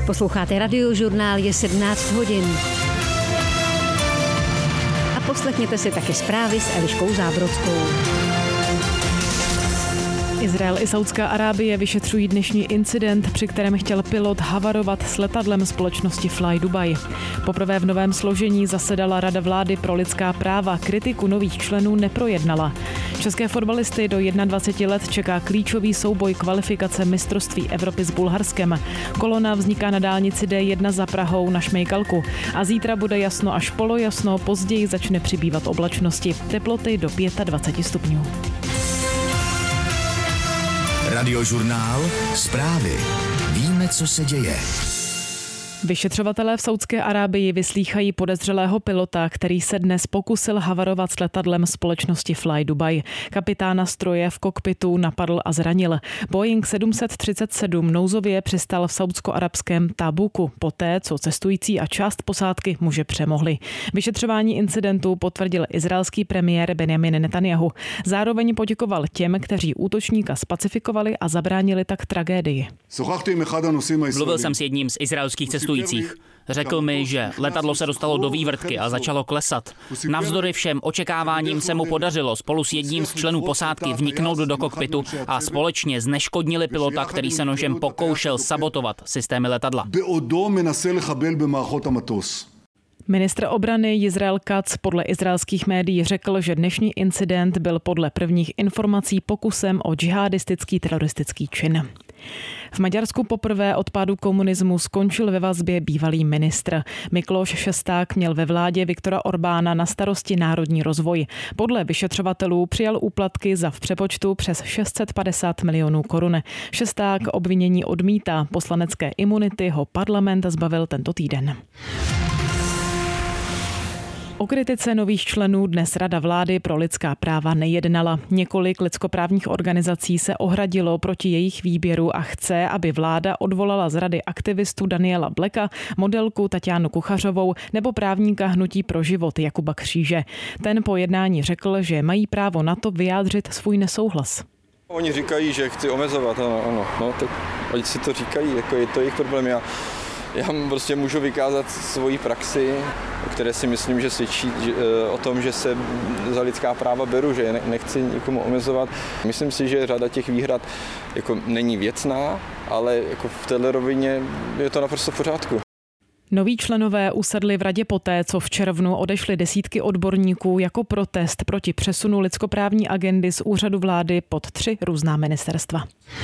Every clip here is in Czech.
Posloucháte Radiožurnál, je 17 hodin. A poslechněte si taky zprávy s Eliškou Zábrodskou. Izrael i Saudská Arábie vyšetřují dnešní incident, při kterém chtěl pilot havarovat s letadlem společnosti Fly Dubai. Poprvé v novém složení zasedala Rada vlády pro lidská práva, kritiku nových členů neprojednala. České fotbalisty do 21 let čeká klíčový souboj kvalifikace mistrovství Evropy s Bulharskem. Kolona vzniká na dálnici D1 za Prahou na Šmejkalku. A zítra bude jasno až polojasno, později začne přibývat oblačnosti. Teploty do 25 stupňů. Radiožurnál, zprávy. Víme, co se děje. Vyšetřovatelé v Saudské Arábii vyslýchají podezřelého pilota, který se dnes pokusil havarovat s letadlem společnosti Fly Dubai. Kapitána stroje v kokpitu napadl a zranil. Boeing 737 nouzově přistál v saudsko-arabském Tabuku, poté co cestující a část posádky muže přemohli. Vyšetřování incidentu potvrdil izraelský premiér Benjamin Netanjahu. Zároveň poděkoval těm, kteří útočníka spacifikovali a zabránili tak tragédii. Mluvil jsem s jedním z izraelských cestujících. Řekl mi, že letadlo se dostalo do vývrtky a začalo klesat. Navzdory všem očekáváním se mu podařilo spolu s jedním z členů posádky vniknout do kokpitu a společně zneškodnili pilota, který se nožem pokoušel sabotovat systémy letadla. Ministr obrany Jizrael Katz podle izraelských médií řekl, že dnešní incident byl podle prvních informací pokusem o džihadistický teroristický čin. V Maďarsku poprvé od pádu komunismu skončil ve vazbě bývalý ministr. Mikloš Šesták měl ve vládě Viktora Orbána na starosti národní rozvoj. Podle vyšetřovatelů přijal úplatky za v přepočtu přes 650 milionů korun. Šesták obvinění odmítá. Poslanecké imunity ho parlament zbavil tento týden. O kritice nových členů dnes Rada vlády pro lidská práva nejednala. Několik lidskoprávních organizací se ohradilo proti jejich výběru a chce, aby vláda odvolala z rady aktivistu Daniela Bleka, modelku Tatianu Kuchařovou nebo právníka Hnutí pro život Jakuba Kříže. Ten po jednání řekl, že mají právo na to vyjádřit svůj nesouhlas. Oni říkají, že chci omezovat, ano, tak oni si to říkají, jako je to jejich problém. Já prostě můžu vykázat svoji praxi, o které si myslím, že svědčí o tom, že se za lidská práva beru, že nechci nikomu omezovat. Myslím si, že řada těch výhrad jako není věcná, ale jako v této rovině je to naprosto v pořádku. Noví členové usedli v radě poté, co v červnu odešly desítky odborníků jako protest proti přesunu lidskoprávní agendy z úřadu vlády pod 3 různá ministerstva.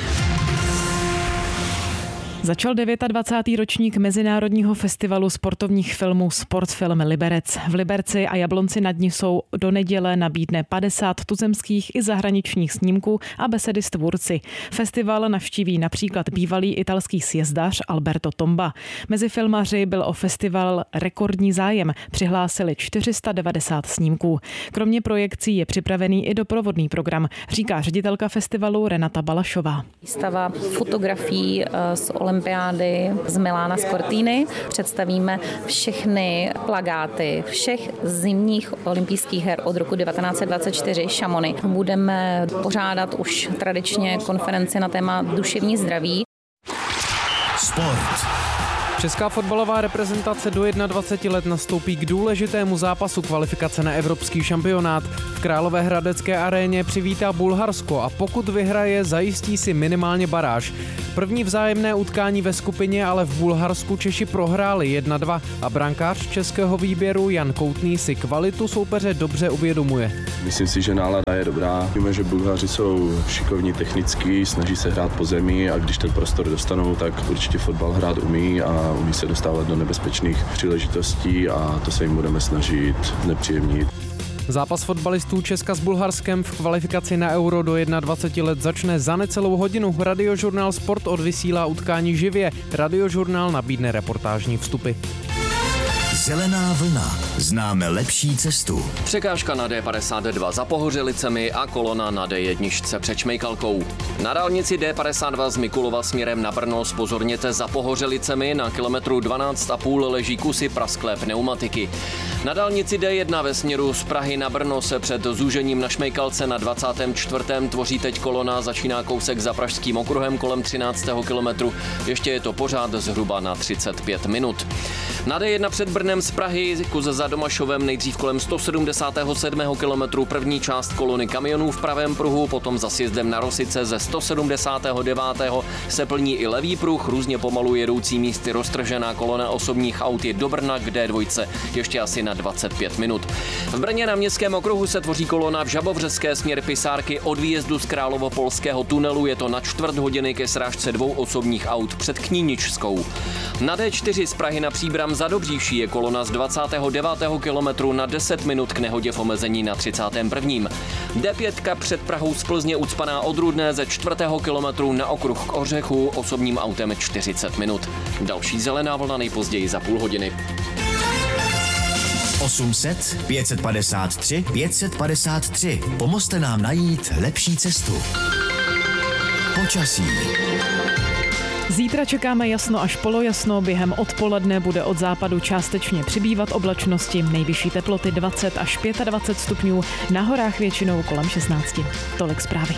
Začal 29. ročník Mezinárodního festivalu sportovních filmů Sportfilm Liberec. V Liberci a Jablonci nad ní jsou do neděle nabídne 50 tuzemských i zahraničních snímků a besedy s tvůrci. Festival navštíví například bývalý italský sjezdař Alberto Tomba. Mezi filmaři byl o festival rekordní zájem. Přihlásili 490 snímků. Kromě projekcí je připravený i doprovodný program, říká ředitelka festivalu Renata Balašová. Výstava fotografií z olympiády z Milána z Cortiny. Představíme všechny plakáty všech zimních olympijských her od roku 1924 Chamonix. Budeme pořádat už tradičně konferenci na téma duševní zdraví. Sport. Česká fotbalová reprezentace do 21 let nastoupí k důležitému zápasu kvalifikace na evropský šampionát. V Královéhradecké aréně přivítá Bulharsko a pokud vyhraje, zajistí si minimálně baráž. První vzájemné utkání ve skupině ale v Bulharsku Češi prohráli 1-2 a brankář českého výběru Jan Koutný si kvalitu soupeře dobře uvědomuje. Myslím si, že nálada je dobrá. Víme, že Bulhaři jsou šikovní technicky, snaží se hrát po zemi a když ten prostor dostanou, tak určitě fotbal hrát umí a umí se dostávat do nebezpečných příležitostí a to se jim budeme snažit nepříjemnit. Zápas fotbalistů Česka s Bulharskem v kvalifikaci na Euro do 21 let začne za necelou hodinu. Radiožurnál Sport odvysílá utkání živě. Radiožurnál nabídne reportážní vstupy. Zelená vlna. známe lepší cestu. Překážka na D52 za Pohořelicemi a kolona na D1 před Šmejkalkou. Na dálnici D52 z Mikulova směrem na Brno zpozorněte za Pohořelicemi, na kilometru 12,5 leží kusy prasklé pneumatiky. Na dálnici D1 ve směru z Prahy na Brno se před zúžením na Šmejkalce na 24. tvoří teď kolona, začíná kousek za Pražským okruhem kolem 13. kilometru. Ještě je to pořád zhruba na 35 minut. Na D1 před Brnem z Prahy, kus za Domašovem, nejdřív kolem 177. kilometru první část kolony kamionů v pravém pruhu, potom za sjezdem na Rosice ze 179. se plní i levý pruh, různě pomalu jedoucí místy roztržená kolona osobních aut je do Brna k D2 ještě asi na 25 minut. V Brně na Městském okruhu se tvoří kolona v Žabovřeské směr Pisárky od výjezdu z Královopolského tunelu, je to na čtvrt hodiny ke srážce dvou osobních aut před Kníničskou. Na D4 z Prahy na Příbram za Dobříší je kolona z 29. kilometru na 10 minut k nehodě v omezení na 31. D5 před Prahou z Plzně ucpaná od Rudné ze 4. kilometru na okruh k Ořechu osobním autem 40 minut. Další zelená vlna nejpozději za půl hodiny. 800 553 553. Pomozte nám najít lepší cestu. Počasí. Zítra čekáme jasno až polojasno, během odpoledne bude od západu částečně přibývat oblačnosti, nejvyšší teploty 20 až 25 stupňů, na horách většinou kolem 16. Tolik zprávy.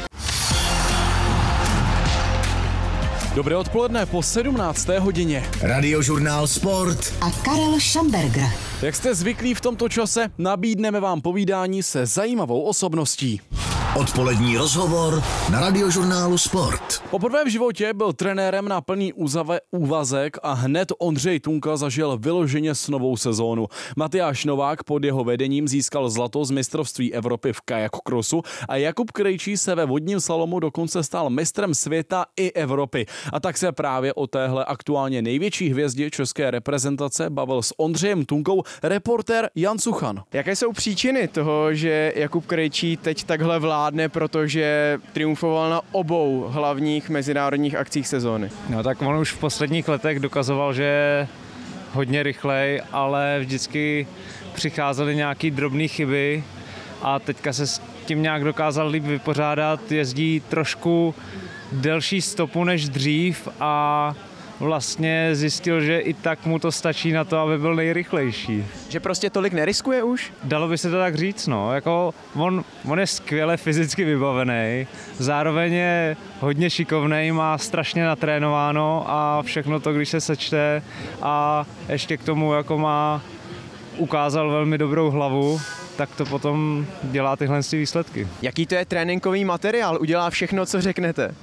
Dobré odpoledne po 17. hodině. Radiožurnál Sport A Karel Šamberger. Jak jste zvyklí v tomto čase, nabídneme vám povídání se zajímavou osobností. Odpolední rozhovor na Radiožurnálu Sport. Poprvé v životě byl trenérem na plný úvazek a hned Ondřej Tunka zažil vyloženě snovou sezónu. Matyáš Novák pod jeho vedením získal zlato z mistrovství Evropy v kajakokrosu a Jakub Krejčí se ve vodním slalomu dokonce stal mistrem světa i Evropy. A tak se právě o téhle aktuálně největší hvězdě české reprezentace bavil s Ondřejem Tunkou reportér Jan Suchan. Jaké jsou příčiny toho, že Jakub Krejčí teď takhle vládne, protože triumfoval na obou hlavních mezinárodních akcích sezóny? No tak on už v posledních letech dokazoval, že je hodně rychlej, ale vždycky přicházely nějaký drobné chyby a teďka se s tím nějak dokázal líp vypořádat, jezdí trošku delší stopu než dřív a vlastně zjistil, že i tak mu to stačí na to, aby byl nejrychlejší. Že prostě tolik neriskuje už? Dalo by se to tak říct, no. Jako on je skvěle fyzicky vybavený, zároveň je hodně šikovnej, má strašně natrénováno a všechno to, když se sečte a ještě k tomu jako ukázal velmi dobrou hlavu, tak to potom dělá tyhle výsledky. Jaký to je tréninkový materiál? Udělá všechno, co řeknete?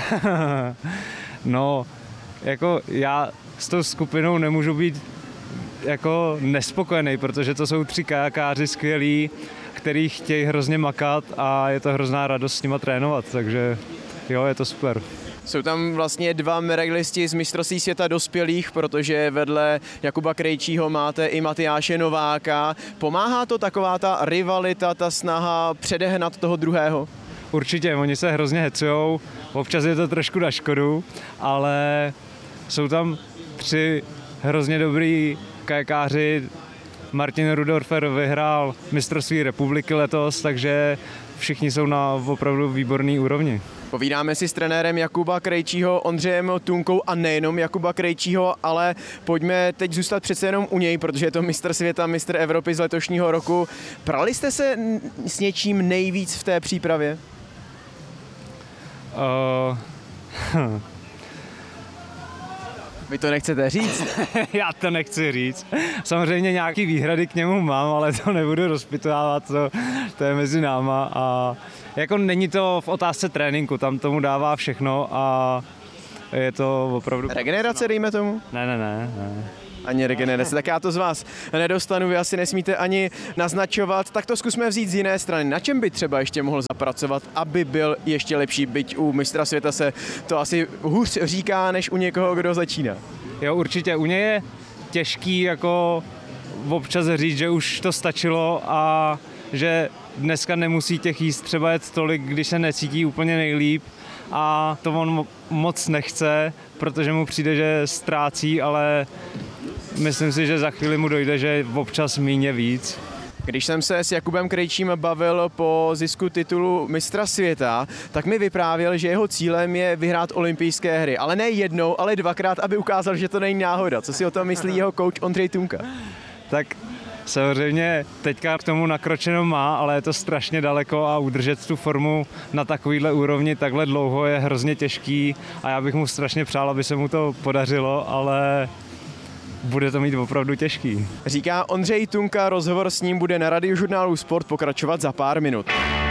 No, jako já s tou skupinou nemůžu být jako nespokojený, protože to jsou 3 kajakáři skvělí, který chtějí hrozně makat a je to hrozná radost s nima trénovat, takže jo, je to super. Jsou tam vlastně 2 medailisti z mistrovství světa dospělých, protože vedle Jakuba Krejčího máte i Matyáše Nováka. Pomáhá to taková ta rivalita, ta snaha předehnat toho druhého? Určitě, oni se hrozně hecujou, občas je to trošku na škodu, ale jsou tam 3 hrozně dobrý kajakáři. Martin Rudorfer vyhrál mistrovství republiky letos, takže všichni jsou na opravdu výborný úrovni. Povídáme si s trenérem Jakuba Krejčího, Ondřejem Tunkou a nejenom Jakuba Krejčího, ale pojďme teď zůstat přece jenom u něj, protože je to mistr světa, mistr Evropy z letošního roku. Prali jste se s něčím nejvíc v té přípravě? Vy to nechcete říct? Já to nechci říct. Samozřejmě nějaký výhrady k němu mám, ale to nebudu rozpitovávat, to je mezi náma. A jako není to v otázce tréninku, tam tomu dává všechno a je to opravdu... Regenerace, dejme tomu? Ne. Ani regenerace, tak já to z vás nedostanu, vy asi nesmíte ani naznačovat, tak to zkusme vzít z jiné strany. Na čem by třeba ještě mohl zapracovat, aby byl ještě lepší, byť u mistra světa se to asi hůř říká, než u někoho, kdo začíná? Jo, určitě, u něj je těžký jako občas říct, že už to stačilo a že dneska nemusí těch jíst třeba jet tolik, když se necítí úplně nejlíp a to on moc nechce, protože mu přijde, že ztrácí, ale myslím si, že za chvíli mu dojde, že občas míně víc. Když jsem se s Jakubem Krejčím bavil po zisku titulu mistra světa, tak mi vyprávěl, že jeho cílem je vyhrát olympijské hry. Ale ne jednou, ale dvakrát, aby ukázal, že to není náhoda. Co si o tom myslí jeho coach Ondřej Tunka? Tak samozřejmě teďka k tomu nakročeno má, ale je to strašně daleko a udržet tu formu na takovýhle úrovni takhle dlouho je hrozně těžký a já bych mu strašně přál, aby se mu to podařilo, ale bude to mít opravdu těžký. Říká Ondřej Tunka, rozhovor s ním bude na Radiožurnálu Sport pokračovat za pár minut.